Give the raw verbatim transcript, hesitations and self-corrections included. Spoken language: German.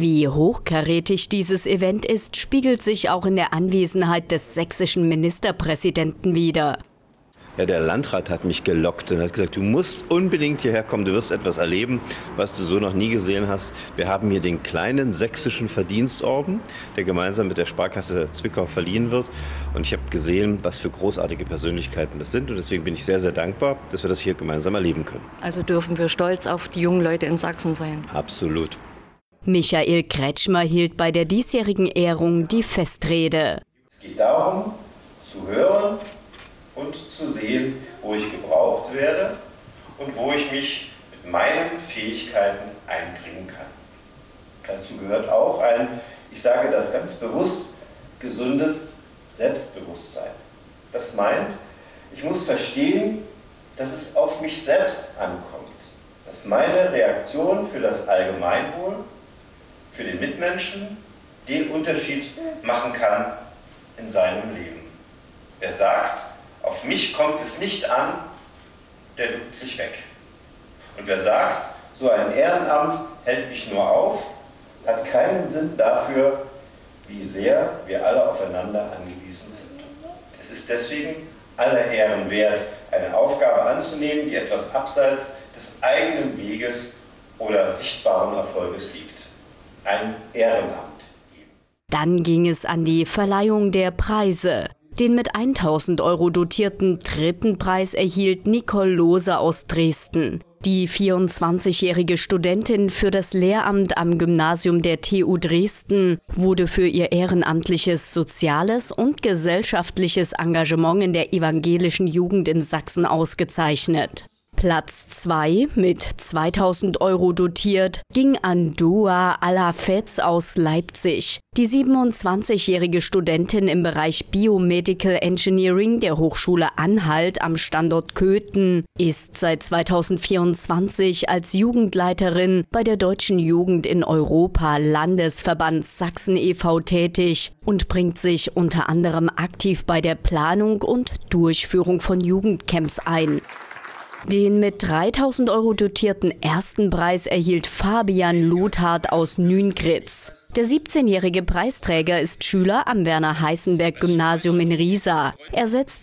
Wie hochkarätig dieses Event ist, spiegelt sich auch in der Anwesenheit des sächsischen Ministerpräsidenten wider. Ja, der Landrat hat mich gelockt und hat gesagt, du musst unbedingt hierher kommen, du wirst etwas erleben, was du so noch nie gesehen hast. Wir haben hier den kleinen sächsischen Verdienstorden, der gemeinsam mit der Sparkasse Zwickau verliehen wird. Und ich habe gesehen, was für großartige Persönlichkeiten das sind. Und deswegen bin ich sehr, sehr dankbar, dass wir das hier gemeinsam erleben können. Also dürfen wir stolz auf die jungen Leute in Sachsen sein. Absolut. Michael Kretschmer hielt bei der diesjährigen Ehrung die Festrede. Es geht darum, zu hören und zu sehen, wo ich gebraucht werde und wo ich mich mit meinen Fähigkeiten einbringen kann. Dazu gehört auch ein, ich sage das ganz bewusst, gesundes Selbstbewusstsein. Das meint, ich muss verstehen, dass es auf mich selbst ankommt, dass meine Reaktion für das Allgemeinwohl, für den Mitmenschen den Unterschied machen kann in seinem Leben. Wer sagt, auf mich kommt es nicht an, der duckt sich weg. Und wer sagt, so ein Ehrenamt hält mich nur auf, hat keinen Sinn dafür, wie sehr wir alle aufeinander angewiesen sind. Es ist deswegen aller Ehren wert, eine Aufgabe anzunehmen, die etwas abseits des eigenen Weges oder sichtbaren Erfolges liegt. Ein Ehrenamt. Dann ging es an die Verleihung der Preise. Den mit tausend Euro dotierten dritten Preis erhielt Nicole Lohse aus Dresden. Die vierundzwanzigjährige Studentin für das Lehramt am Gymnasium der T U Dresden wurde für ihr ehrenamtliches, soziales und gesellschaftliches Engagement in der evangelischen Jugend in Sachsen ausgezeichnet. Platz zwei mit zweitausend Euro dotiert ging an Dua Alafetz aus Leipzig. Die siebenundzwanzigjährige Studentin im Bereich Biomedical Engineering der Hochschule Anhalt am Standort Köthen ist seit zweitausendvierundzwanzig als Jugendleiterin bei der Deutschen Jugend in Europa Landesverband Sachsen e V tätig und bringt sich unter anderem aktiv bei der Planung und Durchführung von Jugendcamps ein. Den mit dreitausend Euro dotierten ersten Preis erhielt Fabian Lothard aus Nüngritz. Der siebzehnjährige Preisträger ist Schüler am Werner-Heißenberg-Gymnasium in Riesa. Er setzt